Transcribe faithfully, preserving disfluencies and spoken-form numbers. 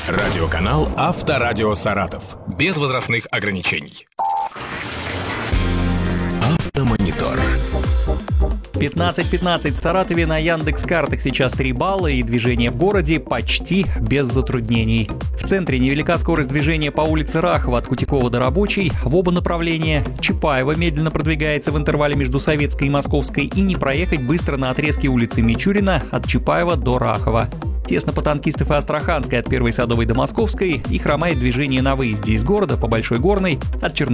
Радиоканал Авторадио Саратов. Без возрастных ограничений. Автомонитор. пятнадцать пятнадцать в Саратове. На Яндекс.Картах сейчас три балла, и движение в городе почти без затруднений. В центре невелика скорость движения по улице Рахова от Кутякова до Рабочей в оба направления. Чапаева медленно продвигается в интервале между Советской и Московской, и не проехать быстро на отрезке улицы Мичурина от Чапаева до Рахова. Тесно по Танкистов и Астраханской от Первой Садовой до Московской, и хромает движение на выезде из города по Большой Горной от Чернышевского